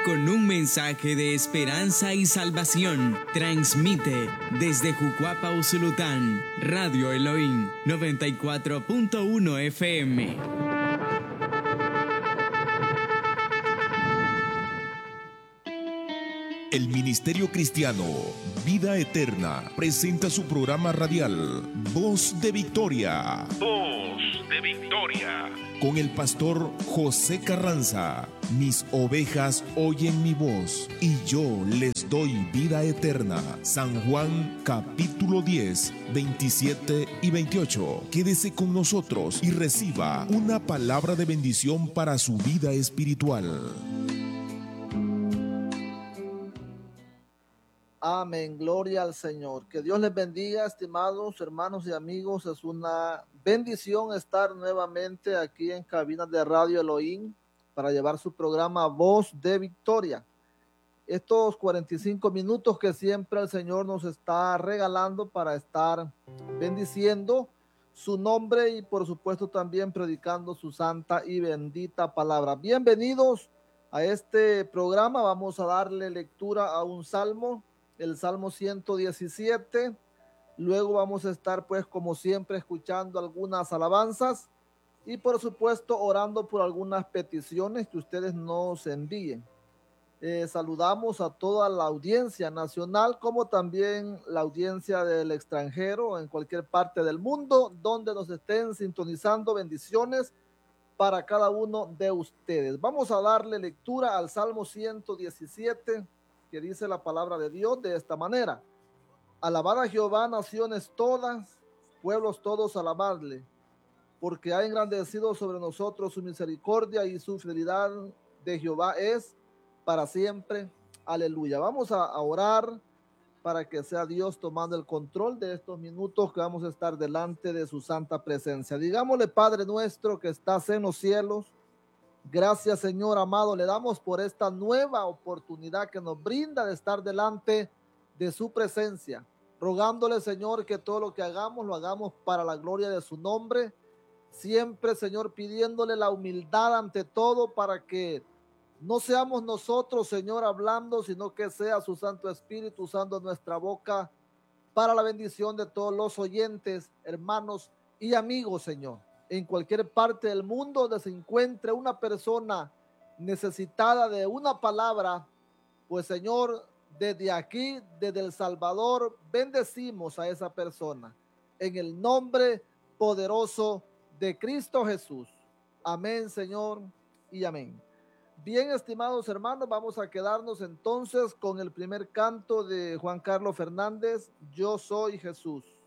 con un mensaje de esperanza y salvación. Transmite desde Jucuapa, Usulután, Radio Elohim 94.1 FM. El Ministerio Cristiano Vida Eterna presenta su programa radial Voz de Victoria. Voz de Victoria. Con el pastor José Carranza. Mis ovejas oyen mi voz y yo les doy vida eterna. San Juan capítulo 10, 27 y 28. Quédese con nosotros y reciba una palabra de bendición para su vida espiritual. Amén, gloria al Señor. Que Dios les bendiga, estimados hermanos y amigos. Es una bendición estar nuevamente aquí en cabinas de Radio Elohim para llevar su programa Voz de Victoria. Estos 45 minutos que siempre el Señor nos está regalando para estar bendiciendo su nombre y por supuesto también predicando su santa y bendita palabra. Bienvenidos a este programa. Vamos a darle lectura a un salmo, el Salmo 117. Luego vamos a estar, pues, como siempre, escuchando algunas alabanzas y, por supuesto, orando por algunas peticiones que ustedes nos envíen. Saludamos a toda la audiencia nacional, como también la audiencia del extranjero, en cualquier parte del mundo, donde nos estén sintonizando. Bendiciones para cada uno de ustedes. Vamos a darle lectura al Salmo 117, que dice la palabra de Dios de esta manera: alabad a Jehová, naciones todas, pueblos todos, alabadle, porque ha engrandecido sobre nosotros su misericordia y su fidelidad de Jehová es para siempre. Aleluya. Vamos a orar para que sea Dios tomando el control de estos minutos que vamos a estar delante de su santa presencia. Digámosle: Padre nuestro que estás en los cielos, gracias, Señor amado, le damos por esta nueva oportunidad que nos brinda de estar delante de su presencia, rogándole, Señor, que todo lo que hagamos lo hagamos para la gloria de su nombre, siempre, Señor, pidiéndole la humildad ante todo para que no seamos nosotros, Señor, hablando, sino que sea su Santo Espíritu usando nuestra boca para la bendición de todos los oyentes, hermanos y amigos, Señor. En cualquier parte del mundo donde se encuentre una persona necesitada de una palabra, pues, Señor, desde aquí, desde El Salvador, bendecimos a esa persona en el nombre poderoso de Cristo Jesús. Amén, Señor, y amén. Bien, estimados hermanos, vamos a quedarnos entonces con el primer canto de Juan Carlos Fernández, Yo soy Jesús.